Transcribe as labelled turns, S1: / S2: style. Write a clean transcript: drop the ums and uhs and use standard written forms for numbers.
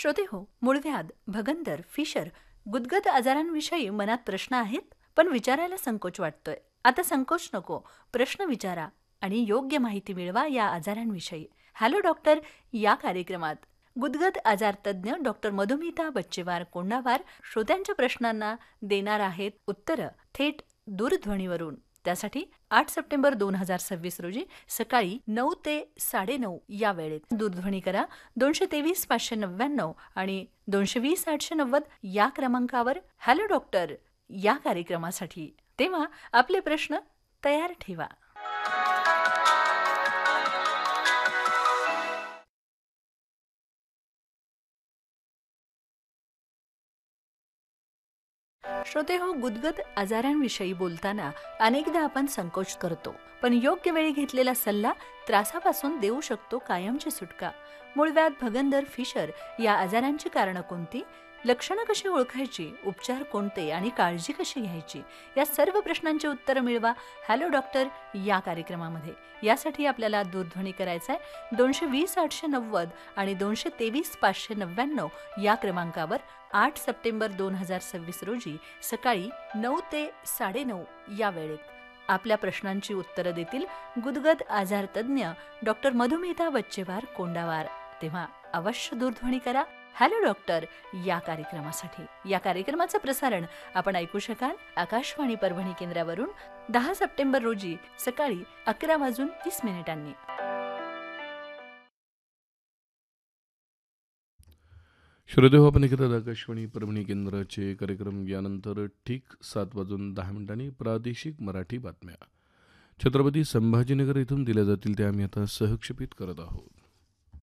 S1: श्रोते हो, मूळव्याध, भगंदर, फिशर, गुदगद आजारांविषयी मनात प्रश्न आहेत, पण विचारायला संकोच वाटतोय. आता संकोच नको, प्रश्न विचारा आणि योग्य माहिती मिळवा या आजारांविषयी. हॅलो डॉक्टर या कार्यक्रमात गुदगद आजार तज्ज्ञ डॉक्टर मधुमिता बच्चेवार कोंडावार श्रोत्यांच्या प्रश्नांना देणार आहेत उत्तरं थेट दूरध्वनीवरून. त्यासाठी 8 सप्टेंबर 2026 रोजी सकाळी 9 ते 9:30 या वेळेत दूरध्वनी करा 223 599 आणि 220 890 या क्रमांकावर हॅलो डॉक्टर या कार्यक्रमासाठी. तेव्हा आपले प्रश्न तयार ठेवा. श्रोते हो, गुदगद आजारांविषयी बोलताना अनेकदा आपण संकोच करतो, पण योग्य वेळी घेतलेला सल्ला त्रासापासून देऊ शकतो कायमची सुटका. मूळव्याध, भगंदर, फिशर या आजारांची कारणं कोणती, लक्षणं कशी ओळखायची, उपचार कोणते आणि काळजी कशी घ्यायची, या सर्व प्रश्नांची उत्तरं मिळवा हॅलो डॉक्टर या कार्यक्रमामध्ये. यासाठी आपल्याला दूरध्वनी करायचा आहे 220 890 आणि 223 599 या क्रमांकावर 8 सप्टेंबर 2026 रोजी सकाळी 9 ते 9:30 या वेळेत. आपल्या प्रश्नांची उत्तरं देतील गुदगद आजार तज्ज्ञ डॉक्टर मधुमिता बच्चेवार कोंडावार. तेव्हा अवश्य दूरध्वनी करा हॅलो डॉक्टर या कार्यक्रमासाठी. या कार्यक्रमाचं प्रसारण आपण ऐकू शकाल आकाशवाणी परभणी केंद्रावरून 10 सप्टेंबर रोजी सकाळी 11:30
S2: श्रोते हो, आपण ऐकतात आकाशवाणी परभणी केंद्राचे कार्यक्रम. यानंतर ठीक 7:10 प्रादेशिक मराठी बातम्या छत्रपती संभाजीनगर येथून दिल्या जातील त्या आम्ही आता सहक्षेपित करत आहोत.